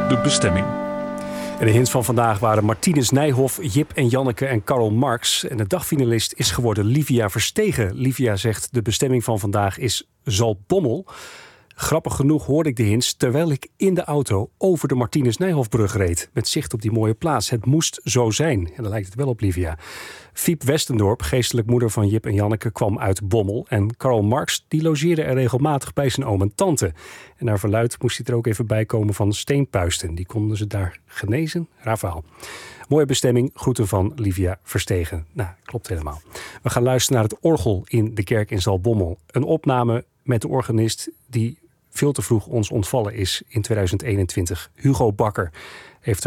de bestemming. En de hints van vandaag waren Martinus Nijhoff, Jip en Janneke en Karl Marx. En de dagfinalist is geworden Livia Verstegen. Livia zegt de bestemming van vandaag is Zaltbommel. Grappig genoeg hoorde ik de hints terwijl ik in de auto over de Martinus Nijhoffbrug reed. Met zicht op die mooie plaats. Het moest zo zijn. En dan lijkt het wel op Livia. Fiep Westendorp, geestelijk moeder van Jip en Janneke, kwam uit Bommel. En Karl Marx die logeerde er regelmatig bij zijn oom en tante. En naar verluidt moest hij er ook even bij komen van steenpuisten. Die konden ze daar genezen. Raar verhaal. Mooie bestemming. Groeten van Livia Verstegen. Nou, klopt helemaal. We gaan luisteren naar het orgel in de kerk in Zaltbommel. Een opname met de organist die veel te vroeg ons ontvallen is in 2021. Hugo Bakker heeft